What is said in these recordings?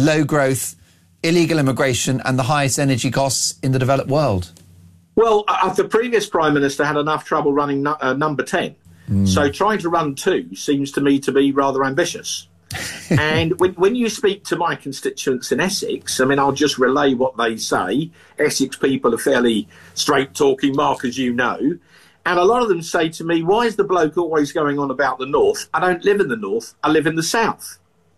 low growth, illegal immigration and the highest energy costs in the developed world? Well, the previous Prime Minister had enough trouble running number 10. So trying to run 2 seems to me to be rather ambitious. And when you speak to my constituents in Essex, I mean, I'll just relay what they say. Essex people are fairly straight-talking, Mark, as you know. And a lot of them say to me, why is the bloke always going on about the north? I don't live in the north, I live in the south.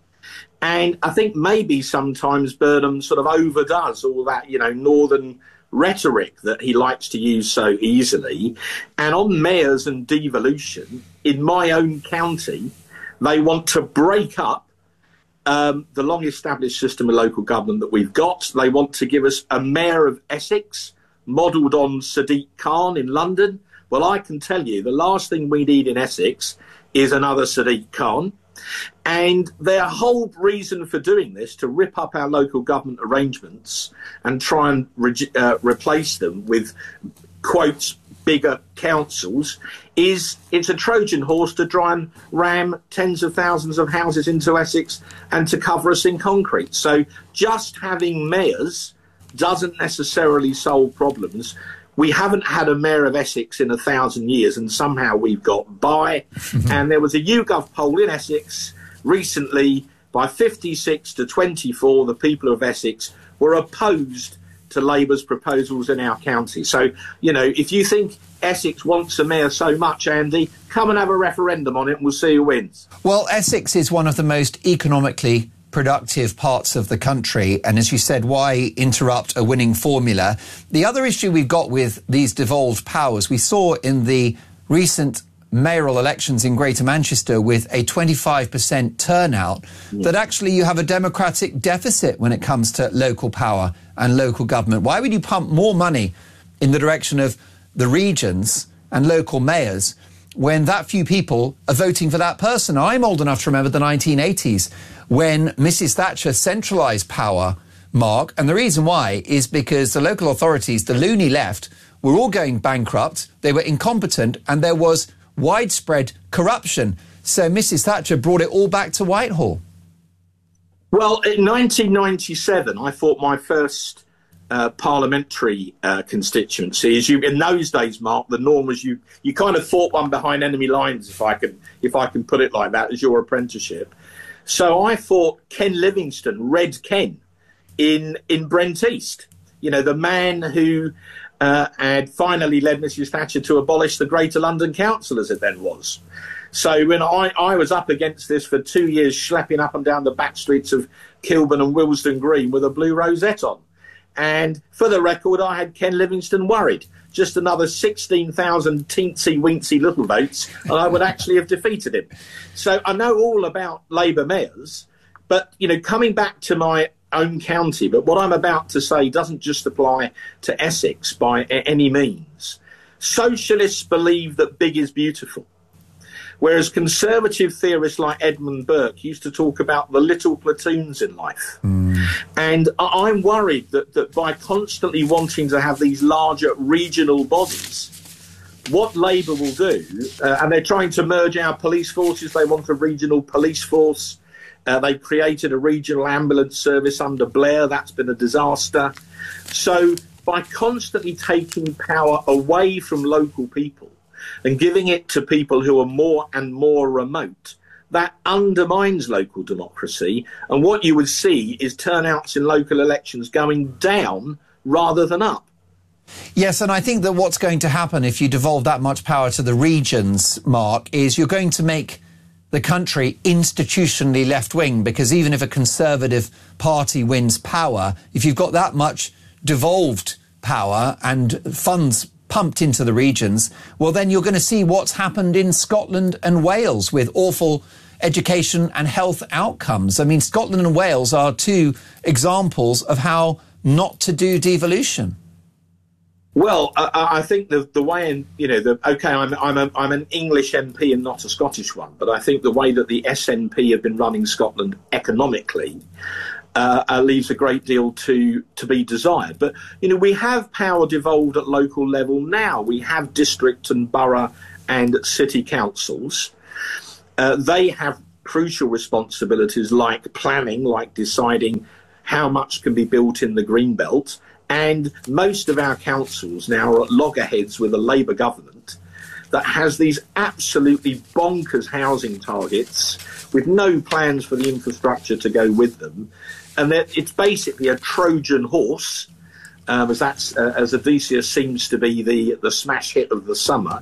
And I think maybe sometimes Burnham sort of overdoes all that, you know, northern rhetoric that he likes to use so easily. And on mayors and devolution, in my own county, they want to break up the long-established system of local government that we've got. They want to give us a mayor of Essex, modelled on Sadiq Khan in London. Well, I can tell you the last thing we need in Essex is another Sadiq Khan. And their whole reason for doing this, to rip up our local government arrangements and try and replace them with, quotes, bigger councils, is it's a Trojan horse to try and ram tens of thousands of houses into Essex and to cover us in concrete. So just having mayors doesn't necessarily solve problems. We haven't had a mayor of Essex in 1,000 years, and somehow we've got by. And there was a YouGov poll in Essex recently, by 56 to 24, the people of Essex were opposed to Labour's proposals in our county. So, you know, if you think Essex wants a mayor so much, Andy, come and have a referendum on it and we'll see who wins. Well, Essex is one of the most economically productive parts of the country, and as you said, why interrupt a winning formula? The other issue we've got with these devolved powers, we saw in the recent mayoral elections in Greater Manchester with a 25% turnout, that actually you have a democratic deficit when it comes to local power and local government. Why would you pump more money in the direction of the regions and local mayors when that few people are voting for that person? I'm old enough to remember the 1980s when Mrs. Thatcher centralised power, Mark, and the reason why is because the local authorities, the loony left, were all going bankrupt, they were incompetent, and there was widespread corruption. So Mrs. Thatcher brought it all back to Whitehall. Well, in 1997, I fought my first parliamentary constituency. As you, in those days, Mark, the norm was you kind of fought one behind enemy lines, if I can put it like that, as your apprenticeship. So I fought Ken Livingstone, Red Ken, in Brent East. You know, the man who had finally led Mrs. Thatcher to abolish the Greater London Council, as it then was. So when I was up against this for 2 years, schlepping up and down the back streets of Kilburn and Willesden Green with a blue rosette on. And for the record, I had Ken Livingstone worried. Just another 16,000 teensy-weensy little votes, and I would actually have defeated him. So I know all about Labour mayors, but, you know, coming back to my own county, but what I'm about to say doesn't just apply to Essex by any means. Socialists believe that big is beautiful, whereas conservative theorists like Edmund Burke used to talk about the little platoons in life. And I'm worried that by constantly wanting to have these larger regional bodies, what Labour will do, and they're trying to merge our police forces, they want a regional police force. They created a regional ambulance service under Blair. That's been a disaster. So by constantly taking power away from local people and giving it to people who are more and more remote, that undermines local democracy. And what you would see is turnouts in local elections going down rather than up. Yes, and I think that what's going to happen if you devolve that much power to the regions, Mark, is you're going to make the country institutionally left-wing, because even if a Conservative party wins power, if you've got that much devolved power and funds pumped into the regions, well, then you're going to see what's happened in Scotland and Wales with awful education and health outcomes. I mean, Scotland and Wales are two examples of how not to do devolution. Well, I think the way, you know, okay, I'm an English MP and not a Scottish one, but I think the way that the SNP have been running Scotland economically leaves a great deal to be desired. But, you know, we have power devolved at local level now. We have district and borough and city councils. They have crucial responsibilities like planning, like deciding how much can be built in the Greenbelt. And most of our councils now are at loggerheads with a Labour government that has these absolutely bonkers housing targets with no plans for the infrastructure to go with them. And that it's basically a Trojan horse, as Odysseus seems to be the smash hit of the summer.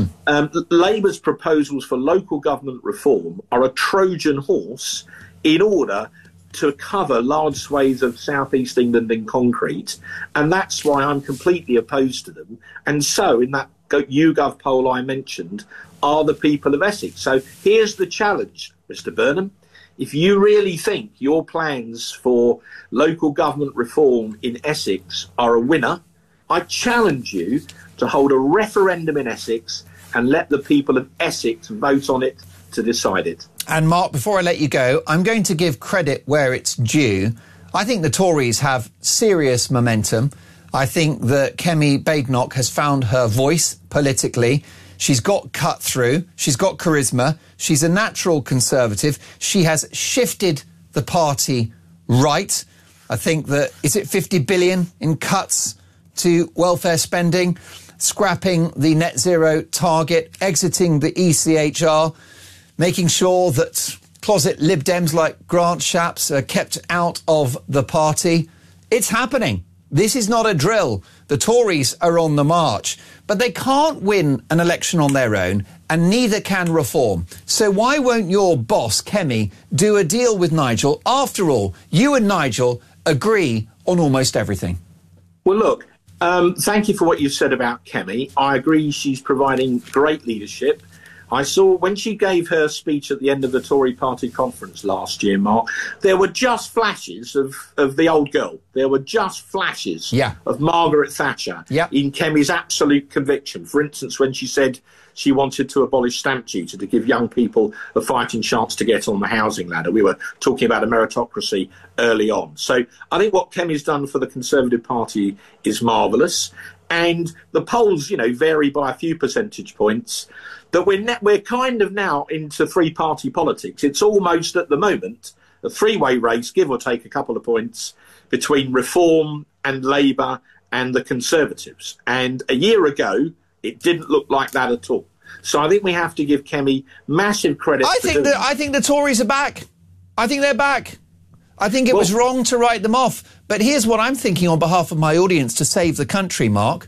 Labour's proposals for local government reform are a Trojan horse in order to cover large swathes of southeast England in concrete, and that's why I'm completely opposed to them. And so, in that YouGov poll I mentioned, are the people of Essex. So here's the challenge, Mr. Burnham. If you really think your plans for local government reform in Essex are a winner, I challenge you to hold a referendum in Essex and let the people of Essex vote on it to decide it. And Mark, before I let you go, I'm going to give credit where it's due. I think the Tories have serious momentum. I think that Kemi Badenoch has found her voice politically. She's got cut through. She's got charisma. She's a natural Conservative. She has shifted the party right. I think that, is it 50 billion in cuts to welfare spending, scrapping the net zero target, exiting the ECHR, making sure that closet Lib Dems like Grant Shapps are kept out of the party. It's happening. This is not a drill. The Tories are on the march, but they can't win an election on their own, and neither can Reform. So why won't your boss, Kemi, do a deal with Nigel? After all, you and Nigel agree on almost everything. Well, look, thank you for what you've said about Kemi. I agree she's providing great leadership. I saw when she gave her speech at the end of the Tory party conference last year, Mark, there were just flashes of the old girl. There were just flashes of Margaret Thatcher in Kemi's absolute conviction. For instance, when she said she wanted to abolish stamp duty to give young people a fighting chance to get on the housing ladder. We were talking about a meritocracy early on. So I think what Kemi's done for the Conservative Party is marvellous. And the polls, vary by a few percentage points. That we're kind of now into three-party politics. It's almost, at the moment, a three-way race, give or take a couple of points, between Reform and Labour and the Conservatives. And a year ago, it didn't look like that at all. So I think we have to give Kemi massive credit. I think the Tories are back. I think they're back. I think it was wrong to write them off. But here's what I'm thinking on behalf of my audience to save the country, Mark.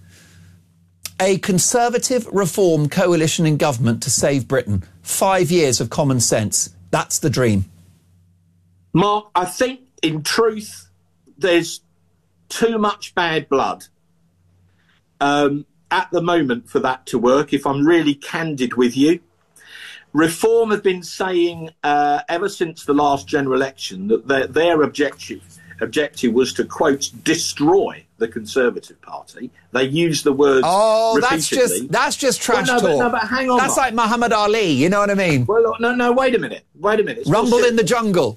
A Conservative Reform coalition in government to save Britain. 5 years of common sense. That's the dream. Mark, I think, in truth, there's too much bad blood at the moment for that to work, if I'm really candid with you. Reform have been saying ever since the last general election that their objective was to, quote, destroy the Conservative Party. They use the word repeatedly. That's just trash talk. But hang on. That's like Muhammad Ali, you know what I mean? Well, no, wait a minute. Rumble in the jungle.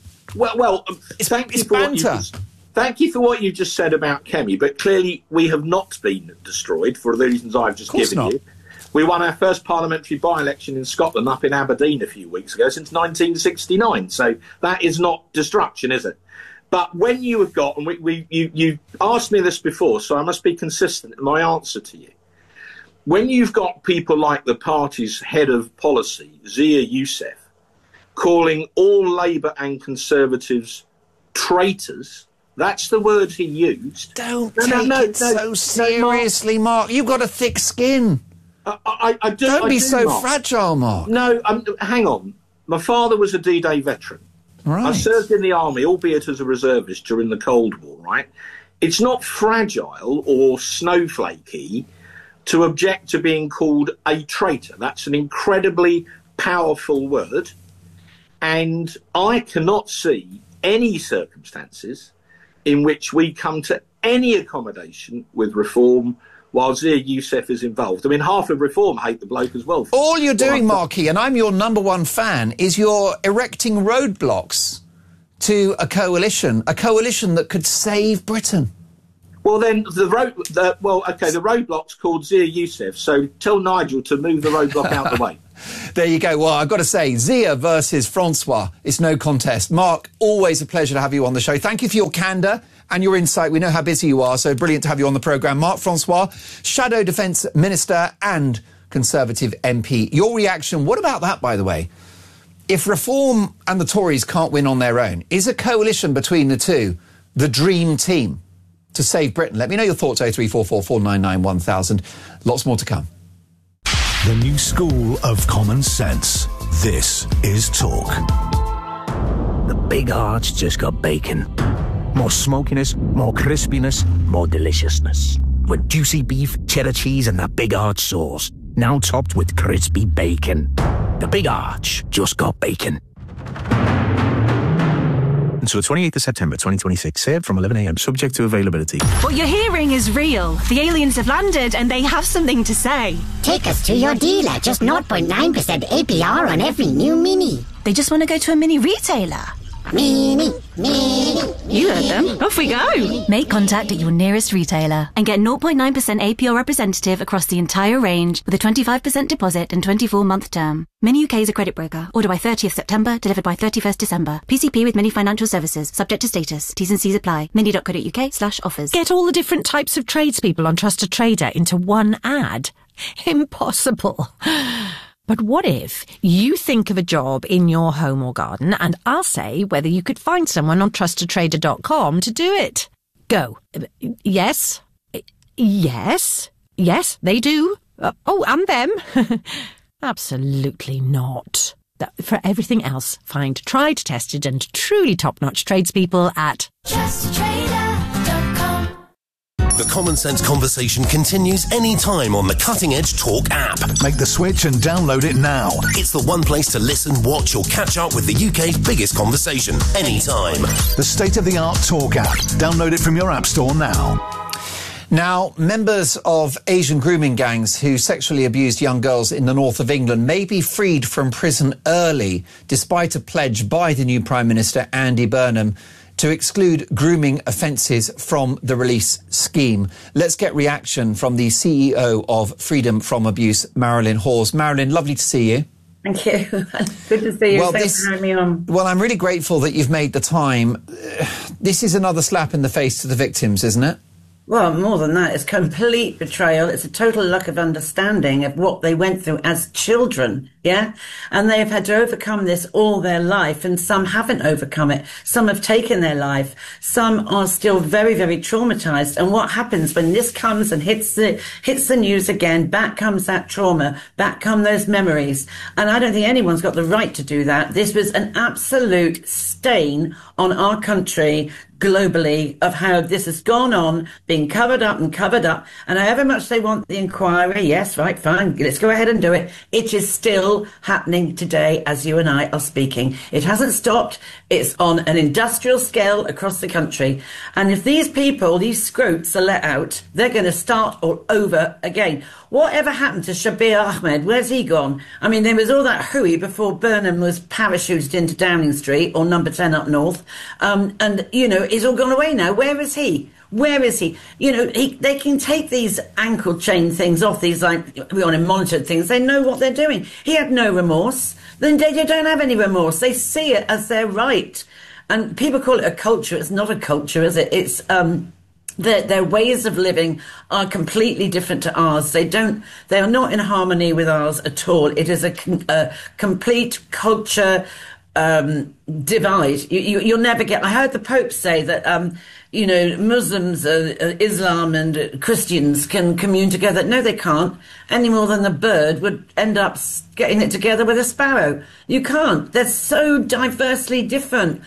Thank you for what you just said about Kemi, but clearly we have not been destroyed for the reasons I've just given you. We won our first parliamentary by-election in Scotland up in Aberdeen a few weeks ago since 1969. So that is not destruction, is it? But when you have got, and you asked me this before, so I must be consistent in my answer to you. When you've got people like the party's head of policy, Zia Youssef, calling all Labour and Conservatives traitors, that's the word he used. Don't take it so seriously, Mark. You've got a thick skin. I do. Don't be so Mark. Fragile, Mark. No, hang on. My father was a D-Day veteran. Right. I served in the army, albeit as a reservist during the Cold War, right? It's not fragile or snowflakey to object to being called a traitor. That's an incredibly powerful word. And I cannot see any circumstances in which we come to any accommodation with Reform while Zia Youssef is involved. I mean, half of Reform hate the bloke as well. All you're doing, Marky, and I'm your number one fan, is you're erecting roadblocks to a coalition that could save Britain. Well, then, the roadblock's called Zia Youssef, so tell Nigel to move the roadblock out the way. There you go. Well, I've got to say, Zia versus Francois. It's no contest. Mark, always a pleasure to have you on the show. Thank you for your candour and your insight. We know how busy you are, so brilliant to have you on the programme. Mark Francois, Shadow Defence Minister and Conservative MP. Your reaction, what about that, by the way? If Reform and the Tories can't win on their own, is a coalition between the two the dream team to save Britain? Let me know your thoughts, 0344 499 1000. Lots more to come. The new school of common sense. This is Talk. The Big Arch just got bacon. More smokiness, more crispiness, more deliciousness. With juicy beef, cheddar cheese and that Big Arch sauce. Now topped with crispy bacon. The Big Arch just got bacon. Until the 28th of September 2026, served from 11 a.m, subject to availability. What you're hearing is real. The aliens have landed and they have something to say. Take us to your dealer. Just 0.9% APR on every new Mini. They just want to go to a mini retailer. Mini. You heard them. Off we go. Make contact at your nearest retailer and get 0.9% APR representative across the entire range with a 25% deposit and 24-month term. Mini UK is a credit broker. Order by 30th September, delivered by 31st December. PCP with Mini Financial Services. Subject to status. T's and C's apply. mini.co.uk/offers. Get all the different types of tradespeople on Trusted Trader into one ad. Impossible. But what if you think of a job in your home or garden and I'll say whether you could find someone on trustedtrader.com to do it? Go. Yes. Yes. Yes, they do. And them. Absolutely not. For everything else, find tried, tested and truly top-notch tradespeople at trustedtrader.com. The Common Sense conversation continues anytime on the Cutting Edge Talk app. Make the switch and download it now. It's the one place to listen, watch or catch up with the UK's biggest conversation anytime. The state-of-the-art Talk app. Download it from your app store now. Now, members of Asian grooming gangs who sexually abused young girls in the north of England may be freed from prison early, despite a pledge by the new Prime Minister, Andy Burnham, to exclude grooming offences from the release scheme. Let's get reaction from the CEO of Freedom from Abuse, Marilyn Hawes. Marilyn, lovely to see you. Thank you. Good to see you. Well, Thanks for having me on. Well, I'm really grateful that you've made the time. This is another slap in the face to the victims, isn't it? Well, more than that, it's complete betrayal. It's a total lack of understanding of what they went through as children, yeah? And they have had to overcome this all their life, and some haven't overcome it. Some have taken their life. Some are still very, very traumatized. And what happens when this comes and hits the news again, back comes that trauma, back come those memories. And I don't think anyone's got the right to do that. This was an absolute stain on our country globally of how this has gone on, being covered up and covered up. And however much they want the inquiry, yes, right, fine, let's go ahead and do it. It is still happening today as you and I are speaking. It hasn't stopped. It's on an industrial scale across the country. And if these people, these scroats are let out, they're going to start all over again. Whatever happened to Shabir Ahmed? Where's he gone? I mean, there was all that hooey before Burnham was parachuted into Downing Street or number 10 up north. And, you know, he's all gone away now. Where is he? Where is he? You know, they can take these ankle chain things off, these, like, we want to monitor things. They know what they're doing. He had no remorse. Then they don't have any remorse. They see it as their right. And people call it a culture. It's not a culture, is it? It's, their ways of living are completely different to ours. They are not in harmony with ours at all. It is a complete culture divide. You'll never get. I heard the Pope say that you know, Muslims, Islam and Christians can commune together. No, they can't, any more than the bird would end up getting it together with a sparrow. You can't. They're so diversely different.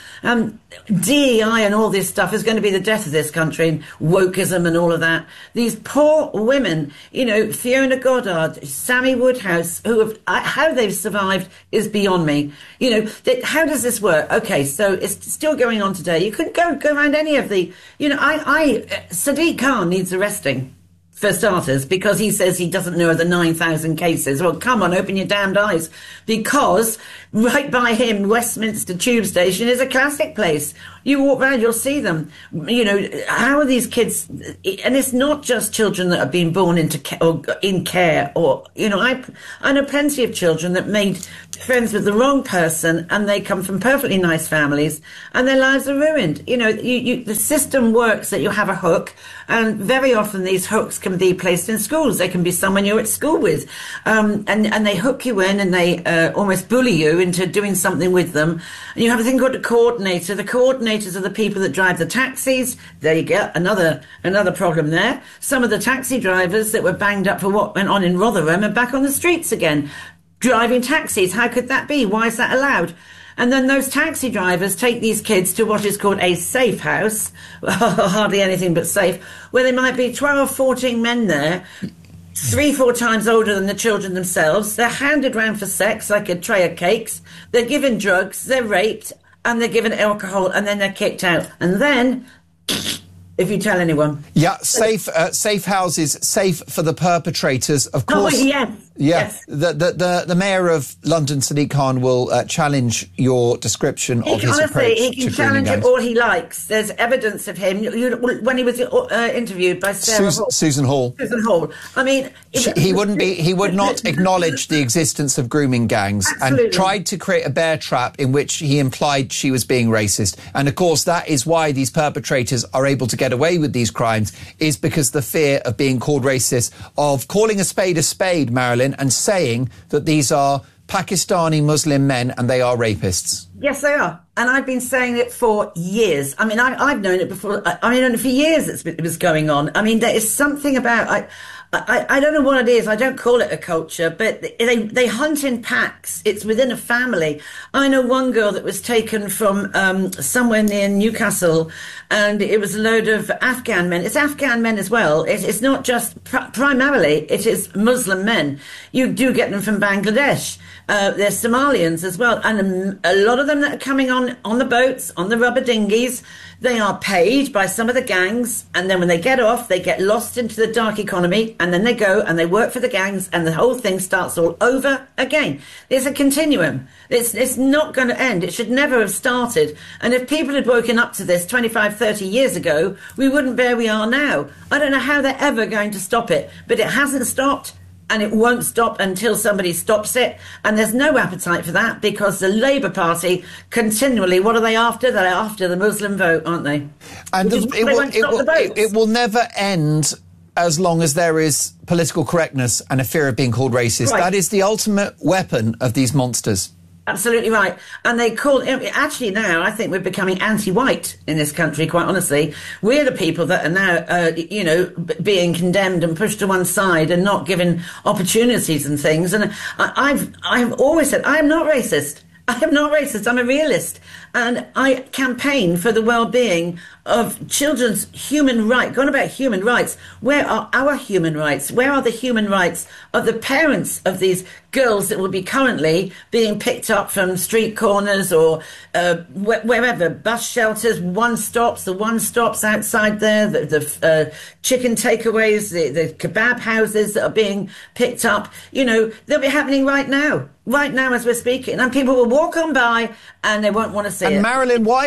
DEI and all this stuff is going to be the death of this country, and wokeism and all of that. These poor women, you know, Fiona Goddard, Sammy Woodhouse, how they've survived is beyond me. You know, how does this work? Okay, so it's still going on today. You couldn't go around any of the, you know, Sadiq Khan needs arresting, for starters, because he says he doesn't know of the 9,000 cases. Well, come on, open your damned eyes. Because right by him, Westminster Tube Station is a classic place. You walk around, you'll see them. You know, how are these kids? And it's not just children that have been born into or in care, or, you know, I know plenty of children that made friends with the wrong person, and they come from perfectly nice families, and their lives are ruined. You know, the system works that you have a hook, and very often these hooks can be placed in schools. They can be someone you're at school with, and they hook you in, and they almost bully you into doing something with them. And you have a thing called a coordinator. The coordinators are the people that drive the taxis. There you go, another problem there. Some of the taxi drivers that were banged up for what went on in Rotherham are back on the streets again, driving taxis. How could that be? Why is that allowed? And then those taxi drivers take these kids to what is called a safe house, hardly anything but safe, where there might be 12, 14 men there, 3-4 times older than the children themselves. They're handed round for sex like a tray of cakes. They're given drugs, they're raped, and they're given alcohol, and then they're kicked out. And then, if you tell anyone. Yeah, safe houses, safe for the perpetrators, of course. Oh, yes. Yeah, yes. The mayor of London, Sadiq Khan, will challenge your description of his approach. He can challenge it all he likes. There's evidence of him. When he was interviewed by Susan Hall. Susan Hall. I mean, he would not acknowledge the existence of grooming gangs. Absolutely. And tried to create a bear trap in which he implied she was being racist. And of course, that is why these perpetrators are able to get away with these crimes, is because the fear of being called racist, of calling a spade, Marilyn, and saying that these are Pakistani Muslim men and they are rapists. Yes, they are. And I've been saying it for years. I mean, I've known it before. I mean, for years it was going on. I mean, there is something about... I don't know what it is. I don't call it a culture, but they hunt in packs. It's within a family. I know one girl that was taken from somewhere near Newcastle, and it was a load of Afghan men. It's Afghan men as well. It's not just primarily. It is Muslim men. You do get them from Bangladesh. They're Somalians as well, and a lot of them that are coming on the boats, on the rubber dinghies. They are paid by some of the gangs, and then when they get off, they get lost into the dark economy, and then they go and they work for the gangs, and the whole thing starts all over again. There's a continuum. It's not going to end. It should never have started. And if people had woken up to this 25, 30 years ago, we wouldn't be where we are now. I don't know how they're ever going to stop it, but it hasn't stopped. And it won't stop until somebody stops it. And there's no appetite for that, because the Labour Party continually, what are they after? They're after the Muslim vote, aren't they? And it will never end as long as there is political correctness and a fear of being called racist. Right. That is the ultimate weapon of these monsters. Absolutely right. And they call actually now, I think we're becoming anti-white in this country, quite honestly. We're the people that are now, being condemned and pushed to one side and not given opportunities and things. And I've always said, I am not racist. I am not racist. I'm a realist. And I campaign for the well-being of children's human rights. Going about human rights. Where are our human rights? Where are the human rights of the parents of these girls that will be currently being picked up from street corners or wherever, bus shelters, the one-stops outside there, the chicken takeaways, the kebab houses that are being picked up. You know, they'll be happening right now as we're speaking. And people will walk on by and they won't want to see it. And Marilyn, why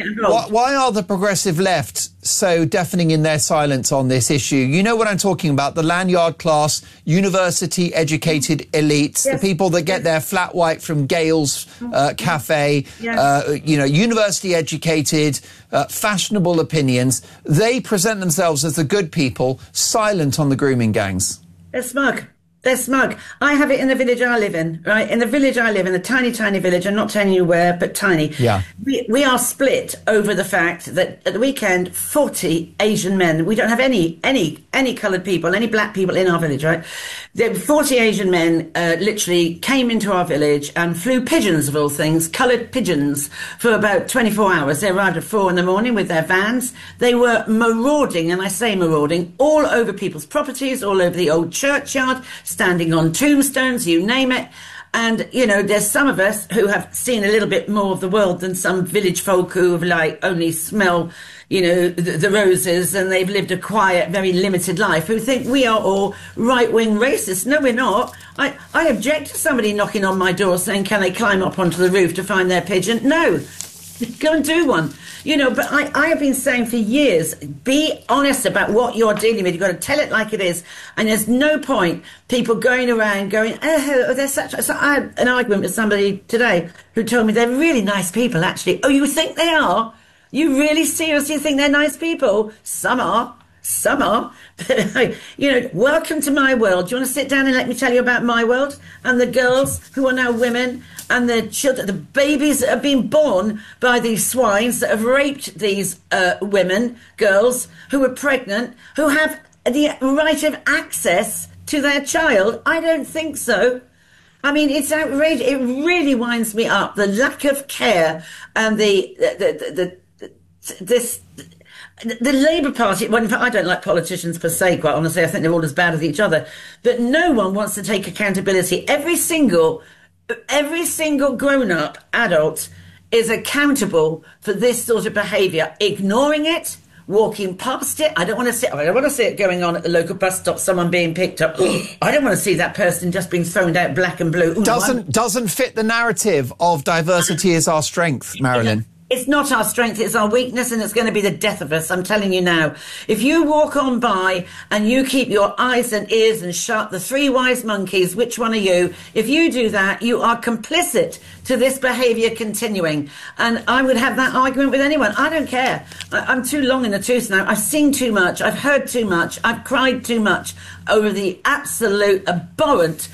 are the progressive left so deafening in their silence on this issue? You know what I'm talking about, the lanyard class, university-educated elites, yes, the people that get their flat white from Gale's cafe, yes, university-educated, fashionable opinions. They present themselves as the good people, silent on the grooming gangs. They're smug. They're smug. I have it in the village I live in, right? In the village I live in, a tiny, tiny village. I'm not telling you where, but tiny. Yeah. We are split over the fact that at the weekend, 40 Asian men, we don't have any coloured people, any black people in our village, right? The 40 Asian men literally came into our village and flew pigeons, of all things, coloured pigeons, for about 24 hours. They arrived at 4 a.m. with their vans. They were marauding, and I say marauding, all over people's properties, all over the old churchyard, standing on tombstones, you name it. And, you know, there's some of us who have seen a little bit more of the world than some village folk who have, only smell, the roses, and they've lived a quiet, very limited life, who think we are all right-wing racists. No, we're not. I object to somebody knocking on my door saying, can they climb up onto the roof to find their pigeon? No. Go and do one. But I have been saying for years, be honest about what you're dealing with. You've got to tell it like it is. And there's no point people going around going, oh, they're such... So I had an argument with somebody today who told me they're really nice people, actually. Oh, you think they are? You really seriously think they're nice people? Some are. Some are. Welcome to my world. Do you want to sit down and let me tell you about my world? And the girls who are now women, and the children, the babies that have been born by these swines that have raped these women, girls who are pregnant, who have the right of access to their child? I don't think so. I mean, it's outrageous. It really winds me up. The lack of care and the Labour Party, well, in fact, I don't like politicians per se, quite honestly. I think they're all as bad as each other. But no one wants to take accountability. Every single grown-up adult is accountable for this sort of behaviour. Ignoring it, walking past it. I don't want to see it going on at the local bus stop, someone being picked up. I don't want to see that person just being thrown out black and blue. Ooh, doesn't fit the narrative of diversity is our strength, Marilyn. It's not our strength, it's our weakness, and it's going to be the death of us, I'm telling you now. If you walk on by and you keep your eyes and ears and shut, the three wise monkeys, which one are you? If you do that, you are complicit to this behaviour continuing. And I would have that argument with anyone. I don't care. I'm too long in the tooth now. I've seen too much. I've heard too much. I've cried too much over the absolute abhorrent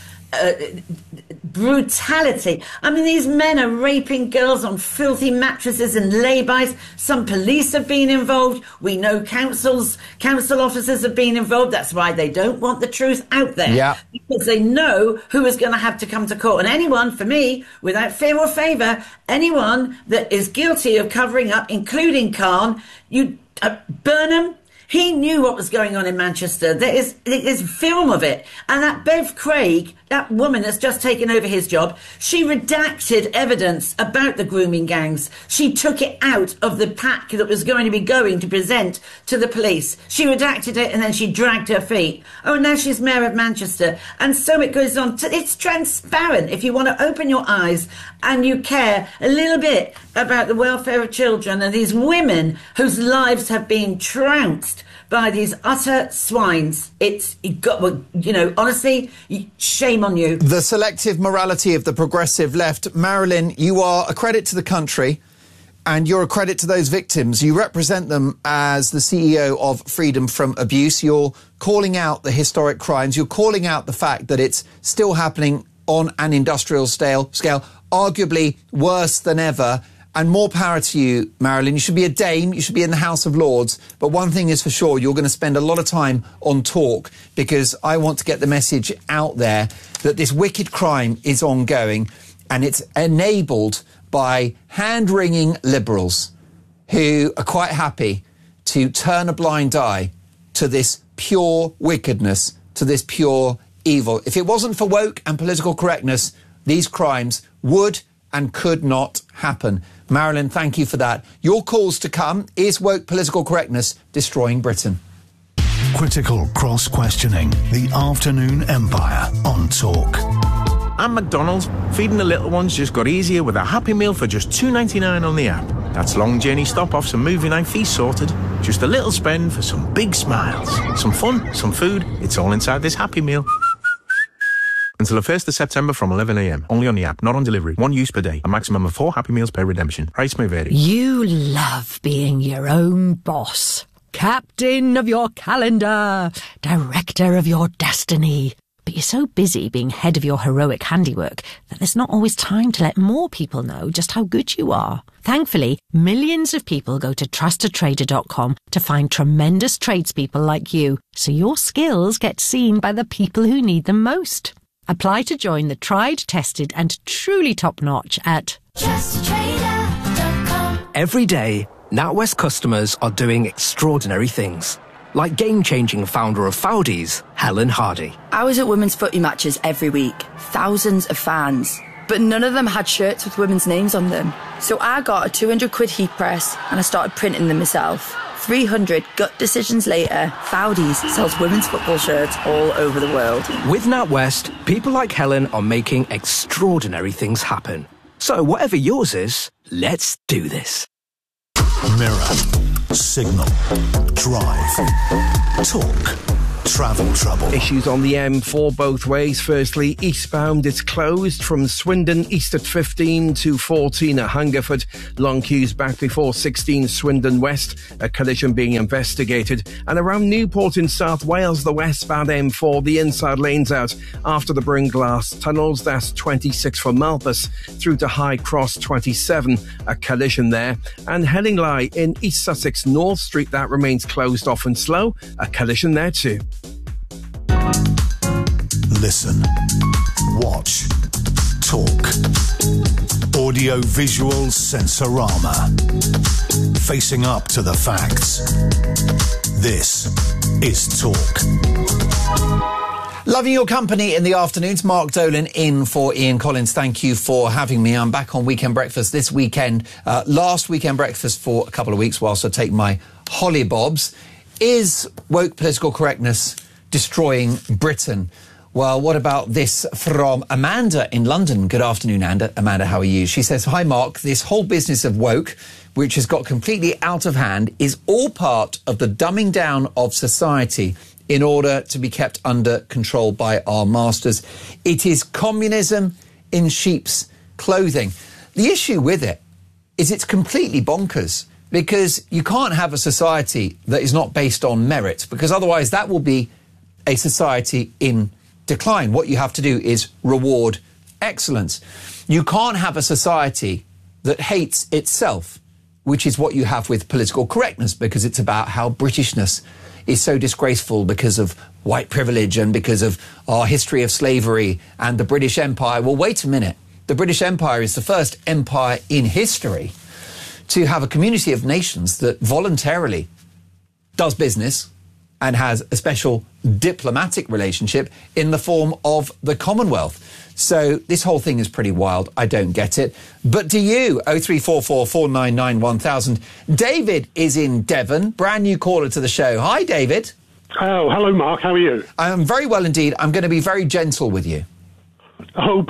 brutality. I mean, these men are raping girls on filthy mattresses and lay-bys. Some police have been involved. We know council officers have been involved. That's why they don't want the truth out there. Yeah. Because they know who is going to have to come to court. And anyone, for me, without fear or favour, anyone that is guilty of covering up, including Khan, Burnham, he knew what was going on in Manchester. There is film of it. And that Bev Craig, that woman that's just taken over his job, she redacted evidence about the grooming gangs. She took it out of the pack that was going to present to the police. She redacted it and then she dragged her feet. Oh, now she's Mayor of Manchester. And so it goes on. It's transparent. If you want to open your eyes and you care a little bit about the welfare of children and these women whose lives have been trounced by these utter swines, honestly, shame on you. The selective morality of the progressive left. Marilyn, you are a credit to the country and you're a credit to those victims. You represent them as the CEO of Freedom from Abuse. You're calling out the historic crimes. You're calling out the fact that it's still happening on an industrial scale, arguably worse than ever. And more power to you, Marilyn. You should be a Dame. You should be in the House of Lords. But one thing is for sure, you're going to spend a lot of time on Talk, because I want to get the message out there that this wicked crime is ongoing and it's enabled by hand-wringing liberals who are quite happy to turn a blind eye to this pure wickedness, to this pure evil. If it wasn't for woke and political correctness, these crimes would and could not happen. Marilyn, thank you for that. Your calls to come. Is woke political correctness destroying Britain? Critical cross-questioning. The Afternoon Empire on Talk. And McDonald's, feeding the little ones just got easier with a Happy Meal for just $2.99 on the app. That's long journey stop-offs and movie night feast sorted. Just a little spend for some big smiles. Some fun, some food. It's all inside this Happy Meal. Until the 1st of September from 11 a.m. Only on the app, not on delivery. One use per day. A maximum of 4 Happy Meals per redemption. Price may vary. You love being your own boss. Captain of your calendar. Director of your destiny. But you're so busy being head of your heroic handiwork that there's not always time to let more people know just how good you are. Thankfully, millions of people go to trustatrader.com to find tremendous tradespeople like you, so your skills get seen by the people who need them most. Apply to join the tried, tested and truly top-notch at trustatrader.com. Every day, NatWest customers are doing extraordinary things. Like game-changing founder of Foudies, Helen Hardy. I was at women's footy matches every week. Thousands of fans. But none of them had shirts with women's names on them. So I got a £200 heat press and I started printing them myself. 300 gut decisions later, Fowdies sells women's football shirts all over the world. With NatWest, people like Helen are making extraordinary things happen. So whatever yours is, let's do this. Mirror, signal, drive, talk, travel trouble. Issues on the M4 both ways. Firstly, eastbound, it's closed from Swindon east at 15 to 14 at Hungerford. Long queues back before 16 Swindon west. A collision being investigated. And around Newport in South Wales, the westbound M4, the inside lane's out after the Brynglas tunnels. That's 26 for Malpas through to High Cross 27. A collision there. And Hellingly in East Sussex North Street, that remains closed off and slow. A collision there too. Listen, watch, talk. Audio-visual Sensorama. Facing up to the facts. This is Talk. Loving your company in the afternoons. Mark Dolan in for Ian Collins. Thank you for having me. I'm back on Weekend Breakfast this weekend. Last Weekend Breakfast for a couple of weeks whilst I take my hollybobs. Is woke political correctness destroying Britain? Well, what about this from Amanda in London? Good afternoon, Amanda, how are you? She says, hi, Mark. This whole business of woke, which has got completely out of hand, is all part of the dumbing down of society in order to be kept under control by our masters. It is communism in sheep's clothing. The issue with it is it's completely bonkers, because you can't have a society that is not based on merit, because otherwise that will be a society in decline. What you have to do is reward excellence. You can't have a society that hates itself, which is what you have with political correctness, because it's about how Britishness is so disgraceful because of white privilege and because of our history of slavery and the British Empire. Well, wait a minute. The British Empire is the first empire in history to have a community of nations that voluntarily does business and has a special diplomatic relationship in the form of the Commonwealth. So this whole thing is pretty wild. I don't get it. But do you? 0344 499 1000. David is in Devon. Brand new caller to the show. Hi, David. Oh, hello, Mark. How are you? I am very well indeed. I'm going to be very gentle with you. Oh,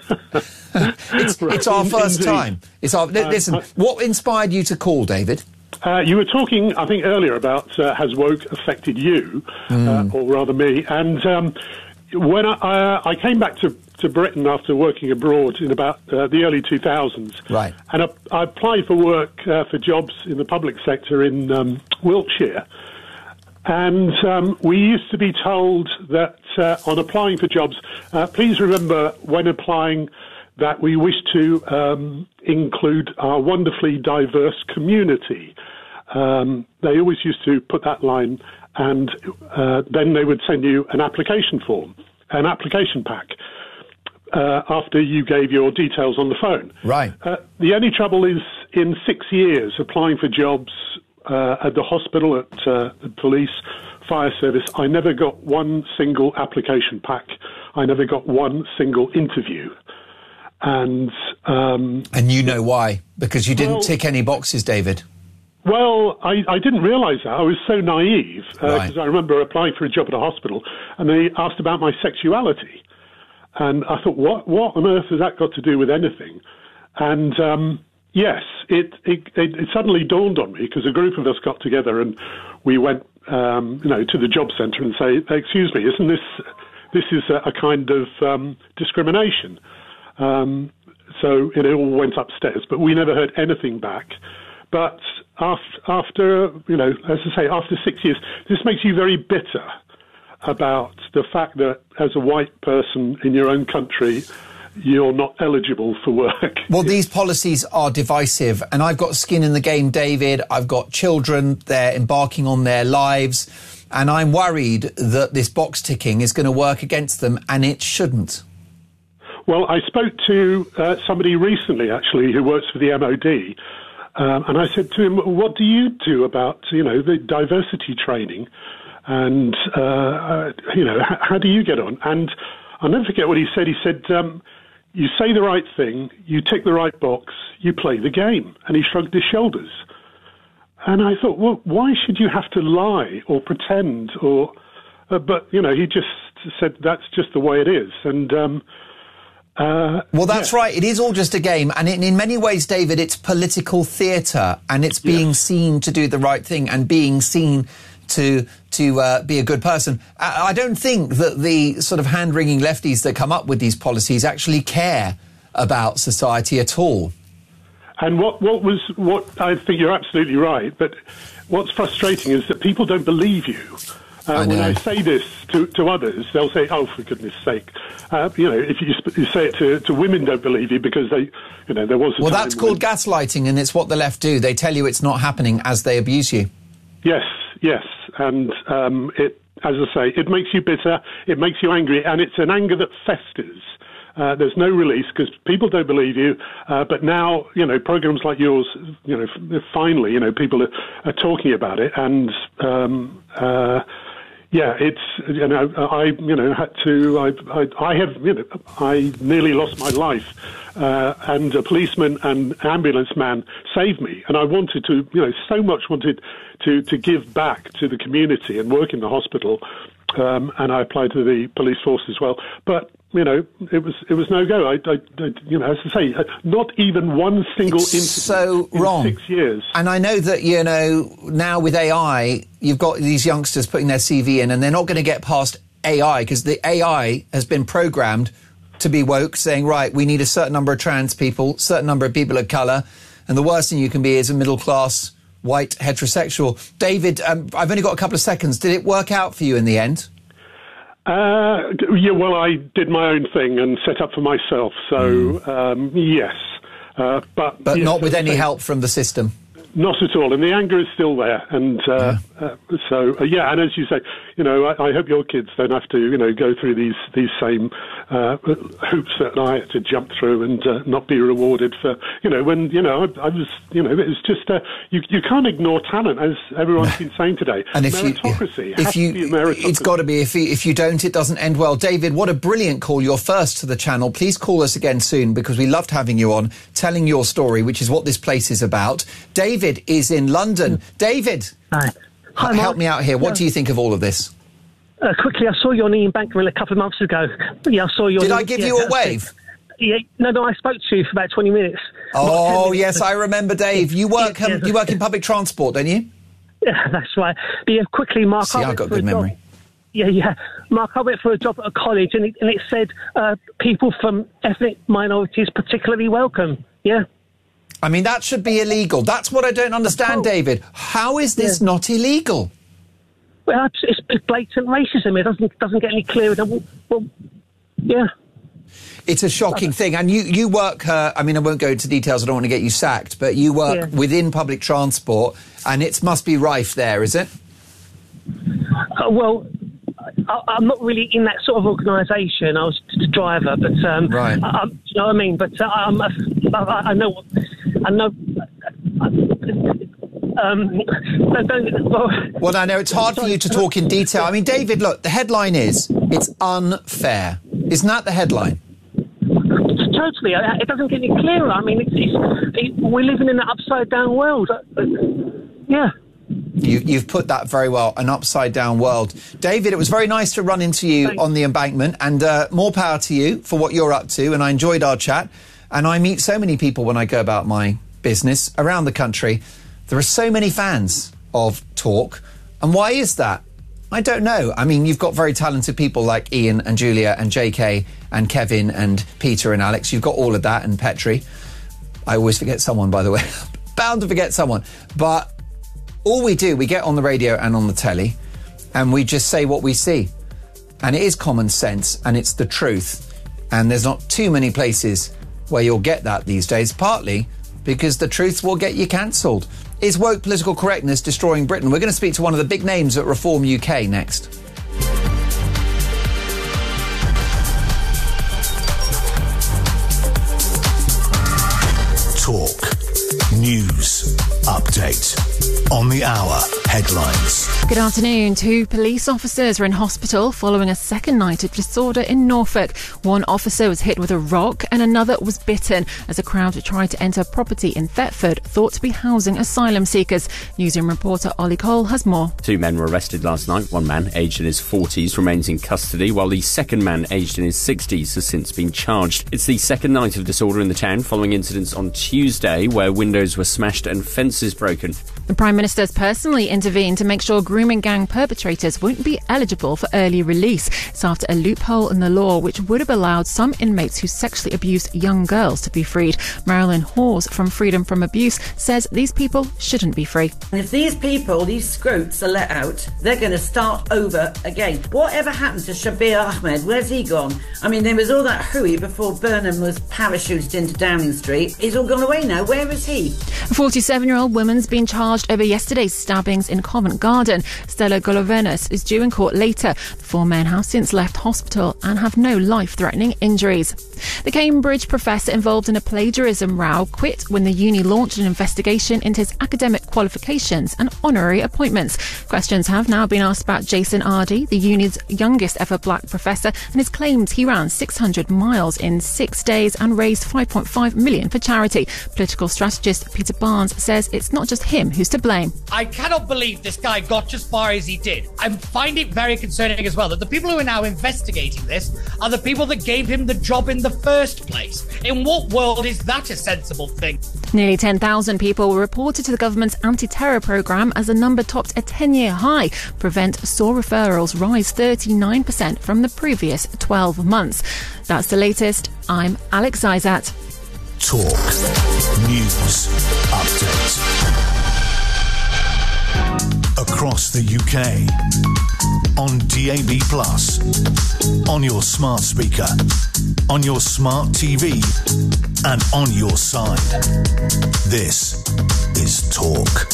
it's our first time. Listen, what inspired you to call, David? You were talking, I think, earlier about has woke affected you, or rather me. And when I came back to Britain after working abroad in about the early 2000s, right, and I applied for work for jobs in the public sector in Wiltshire. And we used to be told that on applying for jobs, please remember when applying that we wish to include our wonderfully diverse community. They always used to put that line, and then they would send you an application form, an application pack, after you gave your details on the phone. Right. The only trouble is, in 6 years applying for jobs at the hospital, at the police, fire service, I never got one single application pack. I never got one single interview. And you know why? Because you didn't tick any boxes, David. Well, I didn't realise that. I was so naive, because I remember applying for a job at a hospital, and they asked about my sexuality. And I thought, what on earth has that got to do with anything? And yes, it suddenly dawned on me, because a group of us got together and we went to the job centre and say, excuse me, isn't this is a kind of discrimination? So it all went upstairs, but we never heard anything back. But after, as I say, after 6 years, this makes you very bitter about the fact that as a white person in your own country, you're not eligible for work. Well, these policies are divisive, and I've got skin in the game, David. I've got children, they're embarking on their lives, and I'm worried that this box ticking is going to work against them, and it shouldn't. Well, I spoke to somebody recently, actually, who works for the MOD, and I said to him, what do you do about, the diversity training? And, how do you get on? And I'll never forget what he said. He said, you say the right thing, you tick the right box, you play the game. And he shrugged his shoulders. And I thought, well, why should you have to lie or pretend? But, he just said that's just the way it is. And well, that's right. It is all just a game. And in many ways, David, it's political theatre, and it's being seen to do the right thing and being seen to be a good person. I don't think that the sort of hand-wringing lefties that come up with these policies actually care about society at all. And what I think you're absolutely right, but what's frustrating is that people don't believe you. When I say this to others, they'll say, "Oh, for goodness' sake!" If you say it to women, don't believe you because there was. Well, that's called gaslighting, and it's what the left do. They tell you it's not happening as they abuse you. Yes, and it, as I say, it makes you bitter, it makes you angry, and it's an anger that festers. There's no release because people don't believe you. But now, programs like yours, finally, people are talking about it, and. It's I nearly lost my life, and a policeman and ambulance man saved me, and I wanted to, so much wanted to give back to the community and work in the hospital, and I applied to the police force as well, but. It was no go. As I say, not even one single incident in 6 years. And I know that, now with AI, you've got these youngsters putting their CV in and they're not going to get past AI because the AI has been programmed to be woke, saying, right, we need a certain number of trans people, certain number of people of colour, and the worst thing you can be is a middle-class, white, heterosexual. David, I've only got a couple of seconds. Did it work out for you in the end? Well, I did my own thing and set up for myself, so, yes. But yes, not with any help from the system? Not at all, and the anger is still there, and and as you say, I hope your kids don't have to, go through these same hoops that I had to jump through and not be rewarded for, when, I was, it's just, you can't ignore talent, as everyone's been saying today. And meritocracy has to be meritocracy. It's got to be. If you don't, it doesn't end well. David, what a brilliant call. You're first to the channel. Please call us again soon, because we loved having you on, telling your story, which is what this place is about. David is in London. David, Hi, help me out here. What do you think of all of this? Quickly, I saw you on the Embankment a couple of months ago. Yeah, I saw you. Did I give you a wave? Yeah, no, I spoke to you for about 20 minutes. Oh, yes, I remember, Dave. You work you work in public transport, don't you? Yeah, that's right. But yeah, quickly, Mark. See, I've got good memory. Yeah. Mark, I went for a job at a college, and it said people from ethnic minorities particularly welcome. Yeah. I mean, that should be illegal. That's what I don't understand, David. How is this not illegal? Well, it's blatant racism. It doesn't get any clearer than... Well, yeah. It's a shocking thing. And you work... I mean, I won't go into details. I don't want to get you sacked. But you work within public transport, and it must be rife there, is it? Well... I'm not really in that sort of organisation. I was the driver, but right. You know what I mean. But I know. Well, I know it's hard for you to talk in detail. I mean, David, look, the headline is it's unfair. Isn't that the headline? Totally. It doesn't get any clearer. I mean, we're living in an upside-down world. Yeah. You've put that very well, an upside-down world. David, it was very nice to run into you on the Embankment, and more power to you for what you're up to, and I enjoyed our chat. And I meet so many people when I go about my business around the country. There are so many fans of Talk, and why is that? I don't know. I mean, you've got very talented people like Ian and Julia and JK and Kevin and Peter and Alex. You've got all of that, and Petri. I always forget someone, by the way. Bound to forget someone. But all we do, we get on the radio and on the telly, and we just say what we see. And it is common sense, and it's the truth. And there's not too many places where you'll get that these days, partly because the truth will get you cancelled. Is woke political correctness destroying Britain? We're going to speak to one of the big names at Reform UK next. Talk. News. Update. On the hour. headlines. Good afternoon. 2 police officers are in hospital following a second night of disorder in Norfolk. One officer was hit with a rock and another was bitten as a crowd tried to enter a property in Thetford thought to be housing asylum seekers. Newsroom reporter Ollie Cole has more. 2 men were arrested last night. One man, aged in his 40s, remains in custody, while the second man, aged in his 60s, has since been charged. It's the second night of disorder in the town following incidents on Tuesday where windows were smashed and fences broken. The Prime Minister has personally intervened to make sure grooming gang perpetrators won't be eligible for early release. It's after a loophole in the law which would have allowed some inmates who sexually abused young girls to be freed. Marilyn Hawes from Freedom from Abuse says these people shouldn't be free. And if these people, these scroats, are let out, they're going to start over again. Whatever happened to Shabir Ahmed? Where's he gone? I mean, there was all that hooey before Burnham was parachuted into Downing Street. He's all gone away now. Where is he? A 47-year-old woman's been charged over yesterday's stabbings in Covent Garden. Stella Golovenis is due in court later. The 4 men have since left hospital and have no life-threatening injuries. The Cambridge professor involved in a plagiarism row quit when the uni launched an investigation into his academic qualifications and honorary appointments. Questions have now been asked about Jason Ardy, the uni's youngest ever black professor, and his claims he ran 600 miles in 6 days and raised $5.5 million for charity. Political strategist Peter Barnes says it's not just him who's to blame. I cannot believe this guy got as far as he did. I find it very concerning as well that the people who are now investigating this are the people that gave him the job in the first place. In what world is that a sensible thing? Nearly 10,000 people were reported to the government's anti-terror programme as the number topped a 10-year high. Prevent saw referrals rise 39% from the previous 12 months. That's the latest. I'm Alex Izat. Talk News Update. Across the UK, on DAB+, on your smart speaker, on your smart TV, and on your side. This is Talk.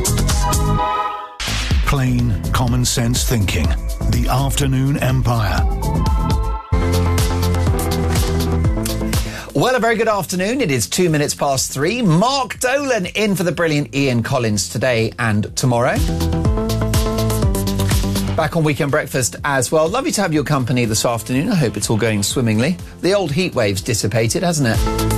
Plain common sense thinking. The Afternoon Empire. Well, a very good afternoon. It is 2 minutes past 3. Mark Dolan in for the brilliant Ian Collins today and tomorrow. Back on Weekend Breakfast as well. Lovely to have your company this afternoon. I hope it's all going swimmingly. The old heat wave's dissipated, hasn't it?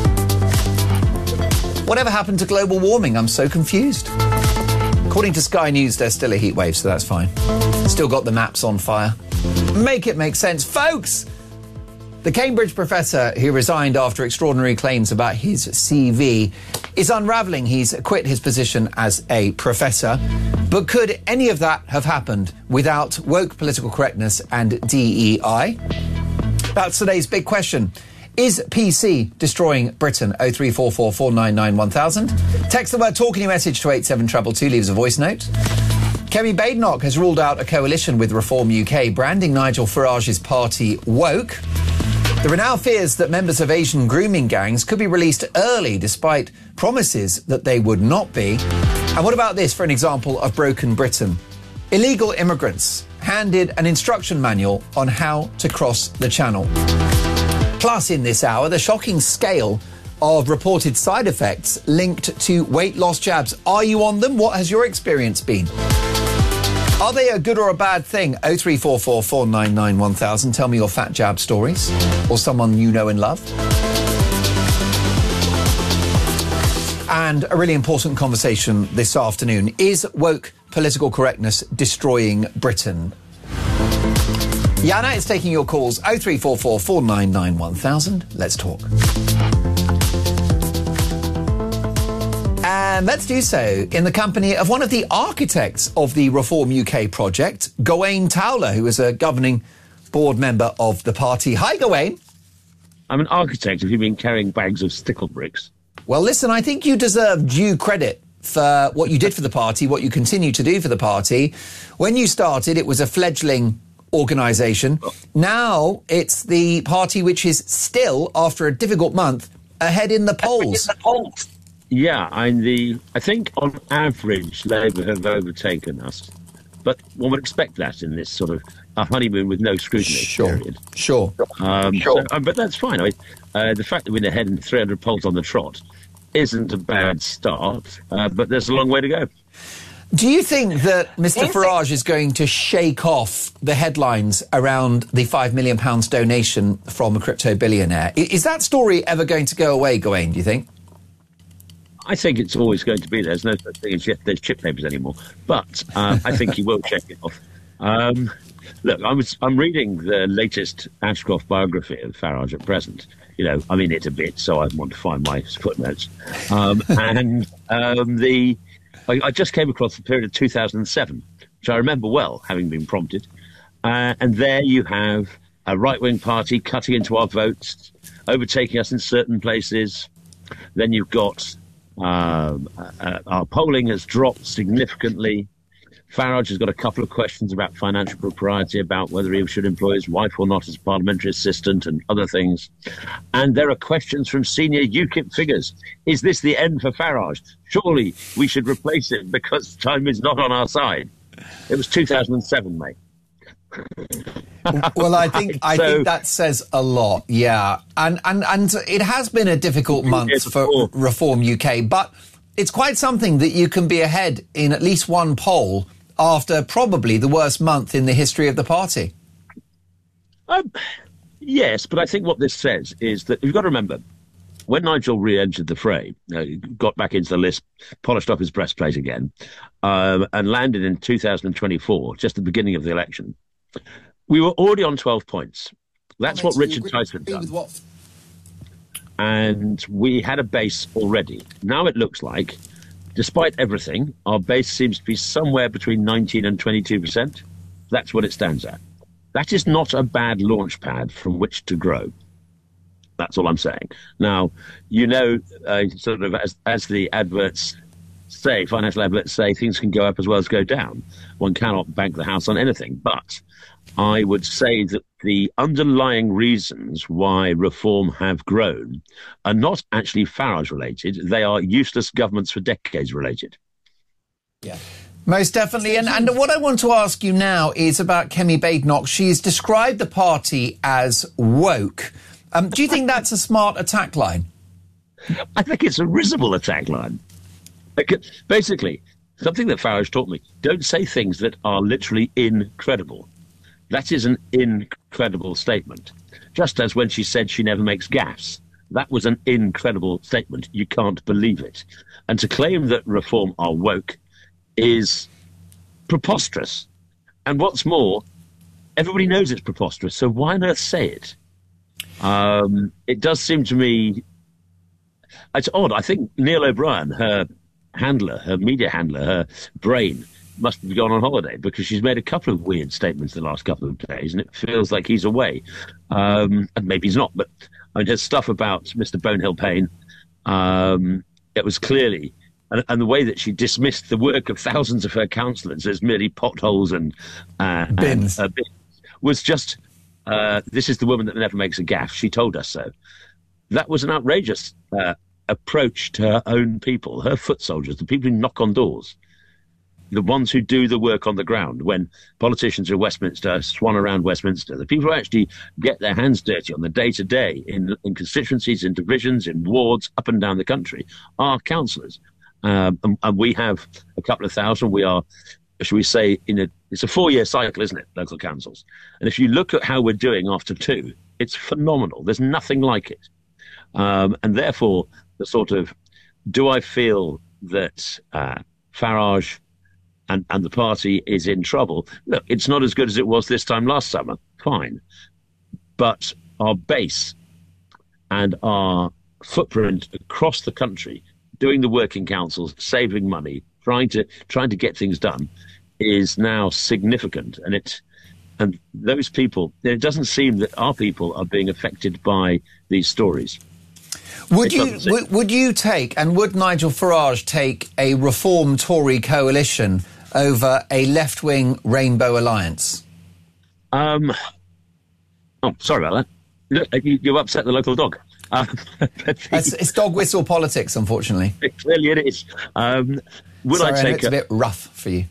Whatever happened to global warming? I'm so confused. According to Sky News, there's still a heat wave, so that's fine. Still got the maps on fire. Make it make sense, folks! The Cambridge professor who resigned after extraordinary claims about his CV is unravelling. He's quit his position as a professor. But could any of that have happened without woke political correctness and DEI? That's today's big question. Is PC destroying Britain? 0344 499 1000. Text the word talk in your message to 87222. Leaves a voice note. Kemi Badenoch has ruled out a coalition with Reform UK, branding Nigel Farage's party woke. There are now fears that members of Asian grooming gangs could be released early despite promises that they would not be. And what about this for an example of broken Britain? Illegal immigrants handed an instruction manual on how to cross the channel. Plus, in this hour, the shocking scale of reported side effects linked to weight loss jabs. Are you on them? What has your experience been? Are they a good or a bad thing? 0344 499 1000. Tell me your fat jab stories or someone you know and love. And a really important conversation this afternoon. Is woke political correctness destroying Britain? Yana is taking your calls. 0344 499 1000. Let's talk. And let's do so in the company of one of the architects of the Reform UK project, Gawain Towler, who is a governing board member of the party. Hi, Gawain. I'm an architect. Have you been carrying bags of stickle bricks? Well, listen, I think you deserve due credit for what you did for the party, what you continue to do for the party. When you started, it was a fledgling organisation. Now it's the party which is still, after a difficult month, ahead in the polls. Yeah, I think on average Labour have overtaken us, but one would expect that in this sort of a honeymoon with no scrutiny period. Sure. But that's fine. The fact that we're ahead in 300 polls on the trot isn't a bad start, but there's a long way to go. Do you think that Mr Farage is going to shake off the headlines around the £5 million donation from a crypto billionaire? Is that story ever going to go away, Gawain, do you think? I think it's always going to be there. There's no such thing as there's chip papers anymore. But I think he will check it off. Look, I'm reading the latest Ashcroft biography of Farage at present. You know, I'm in it a bit, so I want to find my footnotes. I just came across the period of 2007, which I remember well, having been prompted. And there you have a right-wing party cutting into our votes, overtaking us in certain places. Then you've got our polling has dropped significantly. Farage has got a couple of questions about financial propriety, about whether he should employ his wife or not as parliamentary assistant and other things. And there are questions from senior UKIP figures. Is this the end for Farage? Surely we should replace him because time is not on our side. It was 2007, mate. Well, I think that says a lot, yeah. And it has been a difficult month for Reform UK, but it's quite something that you can be ahead in at least one poll after probably the worst month in the history of the party. Yes, but I think what this says is that you've got to remember, when Nigel re-entered the fray, got back into the list, polished up his breastplate again, and landed in 2024, just the beginning of the election, we were already on 12 points. That's what Richard Tice had done. And we had a base already. Now it looks like, despite everything, our base seems to be somewhere between 19 and 22%. That's what it stands at. That is not a bad launch pad from which to grow. That's all I'm saying. Now, you know, sort of as the adverts say, financial adverts say, things can go up as well as go down. One cannot bank the house on anything. But I would say that the underlying reasons why Reform have grown are not actually Farage related. They are useless governments for decades related. Yeah. Most definitely. And what I want to ask you now is about Kemi Badenoch. She's described the party as woke. Do you think that's a smart attack line? I think it's a risible attack line. Basically, something that Farage taught me, don't say things that are literally incredible. That is an incredible statement. Just as when she said she never makes gaffes. That was an incredible statement. You can't believe it. And to claim that Reform are woke is preposterous. And what's more, everybody knows it's preposterous, so why not say it? It does seem to me... It's odd. I think Neil O'Brien, her handler, her media handler, her brain, must have gone on holiday because she's made a couple of weird statements the last couple of days, and it feels like he's away. And maybe he's not, but I mean, there's stuff about Mr. Bonehill Payne. It was clearly, and the way that she dismissed the work of thousands of her councillors as merely potholes and bins was just, this is the woman that never makes a gaffe. She told us so. That was an outrageous approach to her own people, her foot soldiers, the people who knock on doors. The ones who do the work on the ground when politicians of Westminster swan around Westminster, the people who actually get their hands dirty on the day-to-day in constituencies, in divisions, in wards, up and down the country, are councillors. And we have a couple of thousand. We are, shall we say, it's a 4-year cycle, isn't it, local councils? And if you look at how we're doing after 2, it's phenomenal. There's nothing like it. And therefore, the sort of, do I feel that Farage and the party is in trouble? Look, it's not as good as it was this time last summer. Fine. But our base and our footprint across the country, doing the working councils, saving money, trying to get things done, is now significant. And those people, it doesn't seem that our people are being affected by these stories. Would you take, and would Nigel Farage take, a Reform Tory coalition over a left-wing Rainbow Alliance? Oh, sorry about that. You upset the local dog. It's dog whistle politics, unfortunately. Clearly it is. Sorry, I take it's a bit rough for you.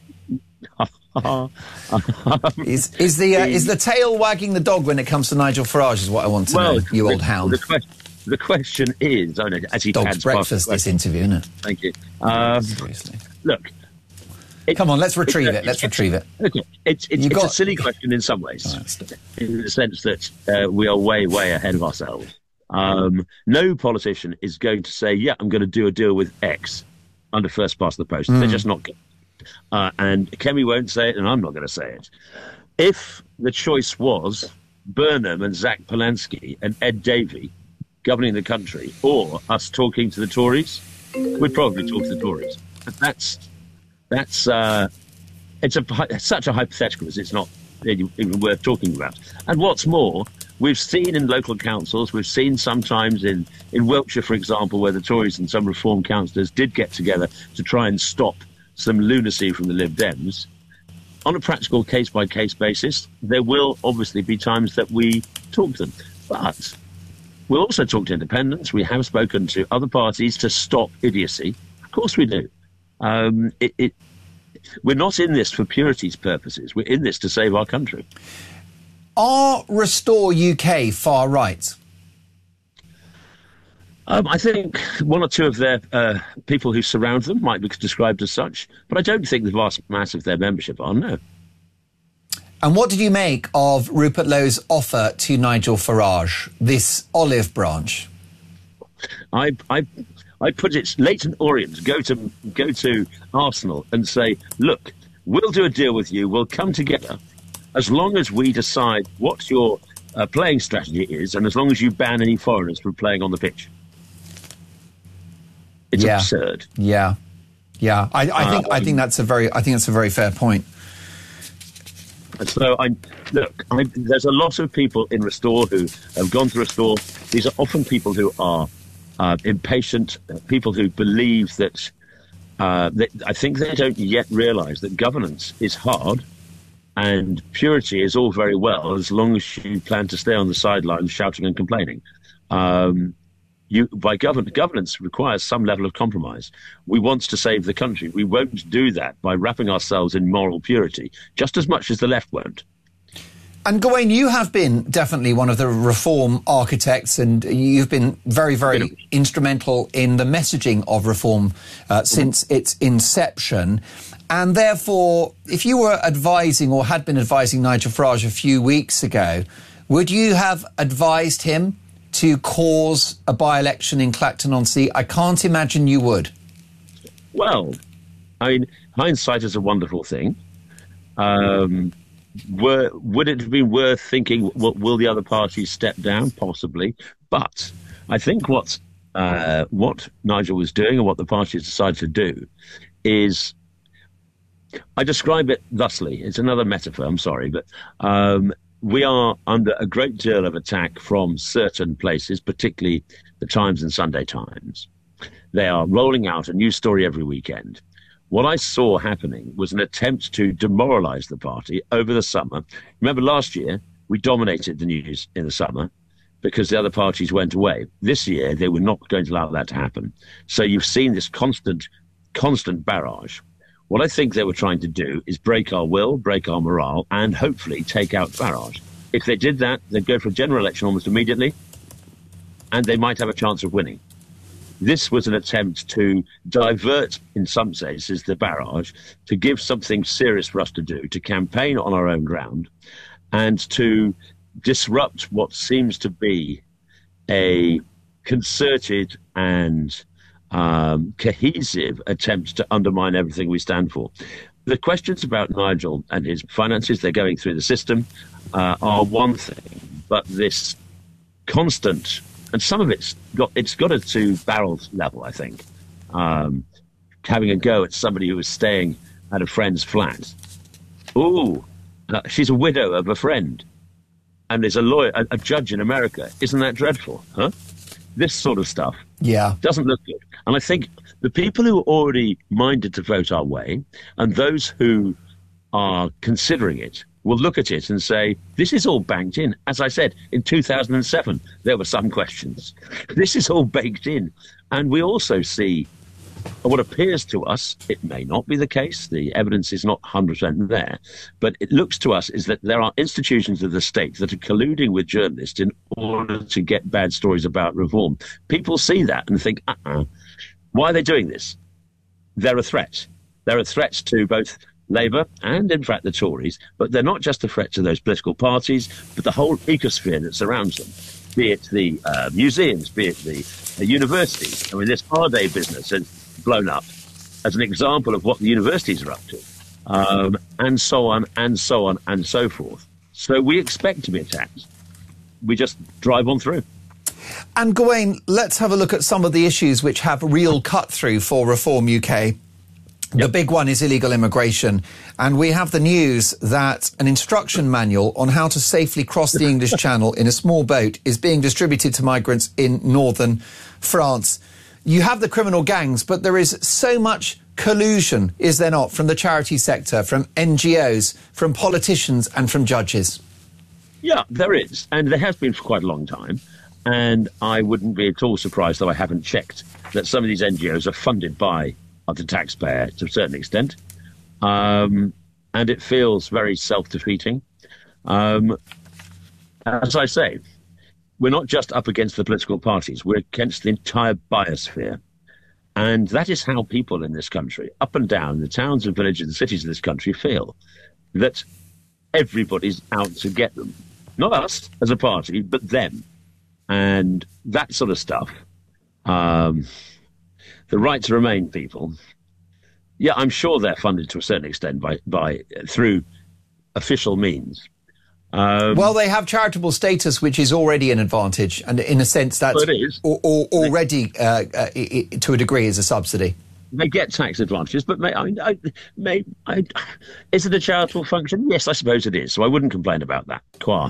Is the tail wagging the dog when it comes to Nigel Farage is what I want to know, you old hound. The question is, as he dog's breakfast, this interview, isn't it? Thank you. Seriously. Look, Come on, let's retrieve it. Let's retrieve it. Okay. It's a silly question in some ways, in the sense that we are way, way ahead of ourselves. No politician is going to say, yeah, I'm going to do a deal with X under first past the post. They're just not going to. And Kemi won't say it, and I'm not going to say it. If the choice was Burnham and Zach Polanski and Ed Davey governing the country, or us talking to the Tories, we'd probably talk to the Tories. But that's such a hypothetical as it's not even worth talking about. And what's more, we've seen in local councils, we've seen sometimes in Wiltshire, for example, where the Tories and some Reform councillors did get together to try and stop some lunacy from the Lib Dems. On a practical case-by-case basis, there will obviously be times that we talk to them. But we'll also talk to independents. We have spoken to other parties to stop idiocy. Of course we do. We're not in this for purity's purposes. We're in this to save our country. Are Restore UK far right? I think one or two of their people who surround them might be described as such, but I don't think the vast mass of their membership are, no. And what did you make of Rupert Lowe's offer to Nigel Farage, this olive branch? I put it, Leyton Orient, go to Arsenal and say, look, we'll do a deal with you, we'll come together, as long as we decide what your playing strategy is, and as long as you ban any foreigners from playing on the pitch. It's absurd. Yeah. I think that's a very fair point. So there's a lot of people in Restore who have gone to Restore. These are often people who are impatient, people who believe that I think they don't yet realise that governance is hard and purity is all very well as long as you plan to stay on the sidelines shouting and complaining. Governance requires some level of compromise. We want to save the country. We won't do that by wrapping ourselves in moral purity, just as much as the left won't. And Gawain, you have been definitely one of the reform architects, and you've been very, very instrumental in the messaging of reform since its inception. And therefore, if you were advising or had been advising Nigel Farage a few weeks ago, would you have advised him to cause a by-election in Clacton-on-Sea? I can't imagine you would. Well, I mean, hindsight is a wonderful thing. Would it have been worth thinking, will the other parties step down? Possibly. But I think what Nigel was doing and what the parties decided to do is, I describe it thusly. It's another metaphor, I'm sorry, but we are under a great deal of attack from certain places, particularly the Times and Sunday Times. They are rolling out a news story every weekend. What I saw happening was an attempt to demoralise the party over the summer. Remember, last year, we dominated the news in the summer because the other parties went away. This year, they were not going to allow that to happen. So you've seen this constant barrage. What I think they were trying to do is break our will, break our morale, and hopefully take out Farage. If they did that, they'd go for a general election almost immediately, and they might have a chance of winning. This was an attempt to divert, in some cases, the barrage, to give something serious for us to do, to campaign on our own ground, and to disrupt what seems to be a concerted and cohesive attempt to undermine everything we stand for. The questions about Nigel and his finances, they're going through the system, are one thing, but this constant, and some of it's got it to Barrel's level, I think, having a go at somebody who was staying at a friend's flat. Ooh, she's a widow of a friend, and there's a lawyer, a judge in America. Isn't that dreadful, huh? This sort of stuff doesn't look good. And I think the people who are already minded to vote our way and those who are considering it will look at it and say, this is all banked in. As I said, in 2007, there were some questions. This is all baked in. And we also see what appears to us, it may not be the case, the evidence is not 100% there, but it looks to us is that there are institutions of the state that are colluding with journalists in order to get bad stories about reform. People see that and think, why are they doing this? They're a threat. They're a threat to both Labour and, in fact, the Tories, but they're not just a threat to those political parties, but the whole ecosphere that surrounds them, be it the museums, be it the universities. I mean, this holiday business has blown up as an example of what the universities are up to, and so on, and so on, and so forth. So we expect to be attacked. We just drive on through. And Gawain, let's have a look at some of the issues which have real cut-through for Reform UK. The big one is illegal immigration. And we have the news that an instruction manual on how to safely cross the English Channel in a small boat is being distributed to migrants in northern France. You have the criminal gangs, but there is so much collusion, is there not, from the charity sector, from NGOs, from politicians and from judges? Yeah, there is. And there has been for quite a long time. And I wouldn't be at all surprised, though I haven't checked, that some of these NGOs are funded by the taxpayer to a certain extent. And it feels very self-defeating. As I say, we're not just up against the political parties, we're against the entire biosphere. And that is how people in this country, up and down, the towns and villages and cities of this country feel, that everybody's out to get them. Not us as a party, but them. And that sort of stuff, the right to remain people, yeah, I'm sure they're funded to a certain extent by through official means. Well, they have charitable status, which is already an advantage, and in a sense, that's already to a degree is a subsidy. They get tax advantages, but is it a charitable function? Yes, I suppose it is. So I wouldn't complain about that.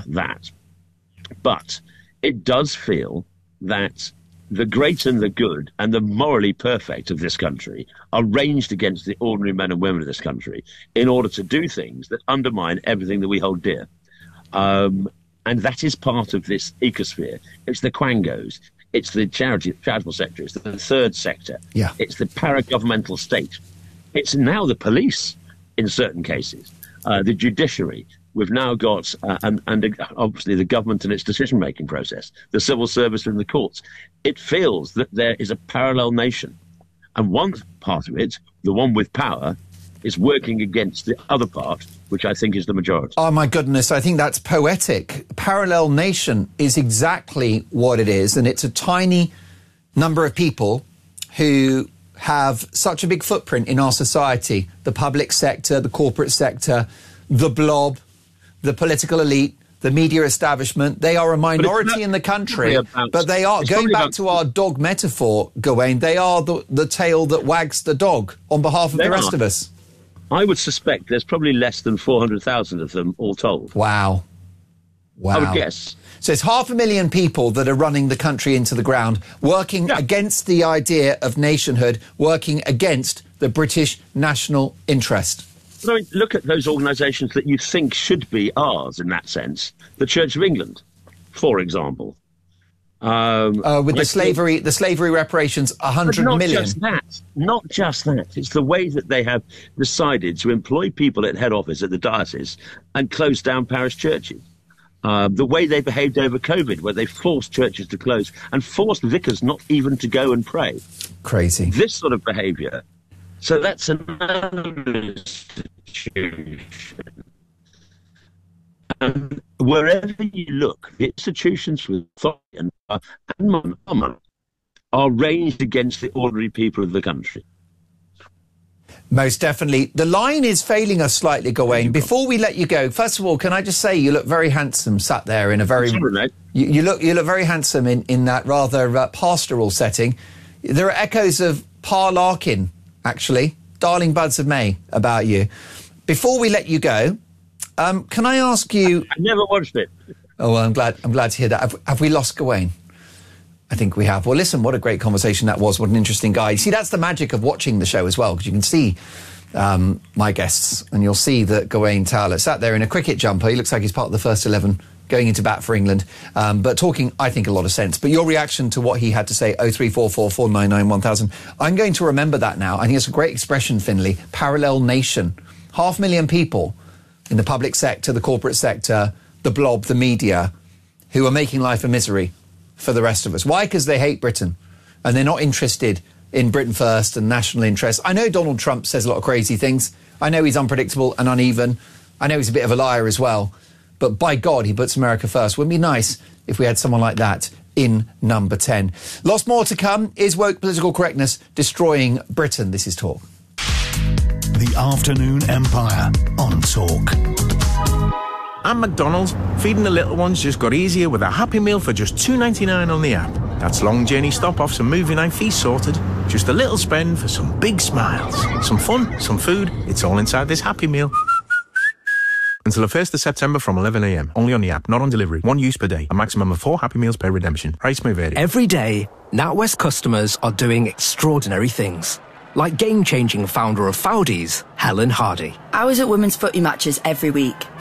But it does feel that the great and the good and the morally perfect of this country are ranged against the ordinary men and women of this country in order to do things that undermine everything that we hold dear. And that is part of this ecosphere. It's the quangos. It's the charitable sector. It's the third sector. Yeah. It's the para-governmental state. It's now the police in certain cases, the judiciary. We've now got, and obviously the government and its decision-making process, the civil service and the courts. It feels that there is a parallel nation. And one part of it, the one with power, is working against the other part, which I think is the majority. Oh, my goodness, I think that's poetic. Parallel nation is exactly what it is, and it's a tiny number of people who have such a big footprint in our society. The public sector, the corporate sector, the blob, the political elite, the media establishment. They are a minority in the country, but they are, going back to our dog metaphor, Gawain, they are the tail that wags the dog on behalf of the rest of us. I would suspect there's probably less than 400,000 of them all told. Wow. I would guess. So it's 500,000 people that are running the country into the ground, working against the idea of nationhood, working against the British national interest. I mean, look at those organisations that you think should be ours in that sense. The Church of England, for example. With the slavery reparations, 100 million. Not just that. It's the way that they have decided to employ people at head office at the diocese and close down parish churches. The way they behaved over COVID, where they forced churches to close and forced vicars not even to go and pray. Crazy. This sort of behaviour. So that's another institution. And wherever you look, the institutions with authority and money are ranged against the ordinary people of the country. Most definitely. The line is failing us slightly, Gawain. Before we let you go, first of all, can I just say you look very handsome sat there in a very... You look very handsome in that rather pastoral setting. There are echoes of Pa Larkin, actually, Darling Buds of May, about you. Before we let you go, can I ask you... I never watched it. Oh, well, I'm glad to hear that. Have we lost Gawain? I think we have. Well, listen, what a great conversation that was. What an interesting guy. You see, that's the magic of watching the show as well, because you can see my guests, and you'll see that Gawain Towler sat there in a cricket jumper. He looks like he's part of the first 11 going into bat for England, but talking, I think, a lot of sense. But your reaction to what he had to say, 0344 499 1000, I'm going to remember that now. I think it's a great expression, Finlay. Parallel nation. 500,000 people in the public sector, the corporate sector, the blob, the media, who are making life a misery for the rest of us. Why? Because they hate Britain and they're not interested in Britain First and national interest. I know Donald Trump says a lot of crazy things. I know he's unpredictable and uneven. I know he's a bit of a liar as well. But by God, he puts America first. Wouldn't it be nice if we had someone like that in number 10? Lots more to come. Is woke political correctness destroying Britain? This is Talk. The Afternoon Empire on Talk. And McDonald's, feeding the little ones just got easier with a Happy Meal for just $2.99 on the app. That's long journey stop-offs and movie night feast sorted. Just a little spend for some big smiles. Some fun, some food. It's all inside this Happy Meal. Until the 1st of September from 11 a.m. Only on the app, not on delivery. 1 use per day. A maximum of 4 Happy Meals per redemption. Price may vary. Every day, NatWest customers are doing extraordinary things. Like game-changing founder of Foudies, Helen Hardy. I was at women's footy matches every week.